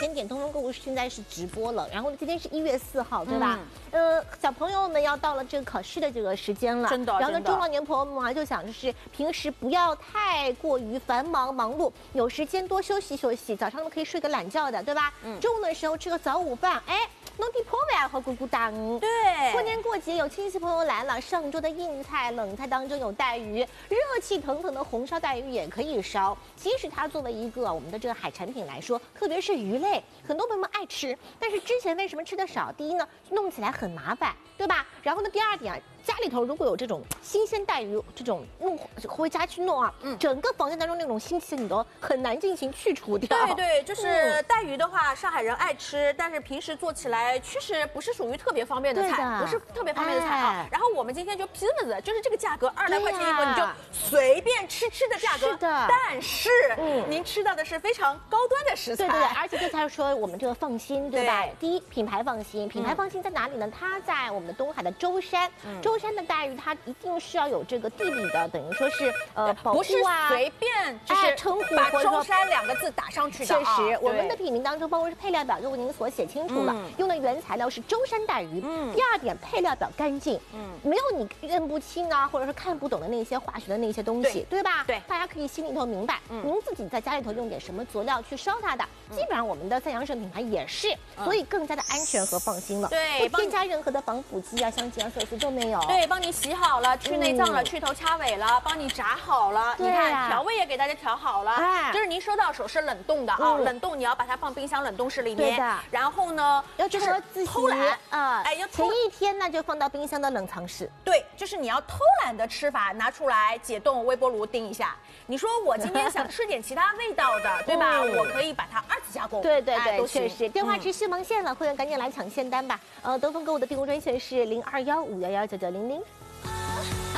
间点，东风购物现在是直播了，然后今天是1月4号，对吧？小朋友们要到了这个考试的这个时间了， 真的。 然后呢，中老年朋友们啊，就想就是平时不要太过于繁忙碌，有时间多休息休息，早上可以睡个懒觉的，对吧？中午的时候吃个早午饭，哎。弄地破外和咕咕当， 对， 过年过节有亲戚朋友来了，上桌的硬菜、冷菜当中有带鱼，热气腾腾的红烧带鱼也可以烧。即使它作为一个我们的这个海产品来说，特别是鱼类，很多朋友们爱吃，但是之前为什么吃的少？第一呢，弄起来很麻烦，对吧？然后呢，第二点啊。家里头如果有这种新鲜带鱼，这种弄回家去弄啊，整个房间当中那种腥气你都很难进行去除掉。 对对，就是带鱼的话，上海人爱吃，但是平时做起来确实不是属于特别方便的菜，不是特别方便的菜啊。然后我们今天就拼了子，就是这个价格20来块钱一个，你就随便吃的价格。 是的， 但是您吃到的是非常高端的食材。 对，而且这才说我们这个放心，对吧？第一，品牌放心，品牌放心在哪里呢？它在我们的东海的舟山，舟山的带鱼它一定是要有这个地理的，等于说是保护啊， 不是随便就是称呼把舟山2个字打上去的。 确实，我们的品名当中，包括是配料表就为您所写清楚了，用的原材料是舟山带鱼。第二点，配料表干净，没有你认不清啊，或者是看不懂的那些化学的那些东西，对吧？ 对， 大家可以心里头明白，您自己在家里头用点什么佐料去烧它的，基本上我们的三阳省品牌也是，所以更加的安全和放心了。 对， 不添加任何的防腐剂啊、香精啊、色素都没有。 对，帮你洗好了，去内脏了，去头掐尾了，帮你炸好了。你看调味也给大家调好了，就是您收到手是冷冻的啊，冷冻你要把它放冰箱冷冻室里面。然后呢， 要就是偷懒啊，哎，要前一天呢就放到冰箱的冷藏室。 对，就是你要偷懒的吃法，拿出来解冻，微波炉叮一下。你说我今天想吃点其他味道的，对吧？我可以把它2次加工。 对，都确实。电话持续忙线了，会员赶紧来抢现单吧。东风购物的订购专线是0215119900。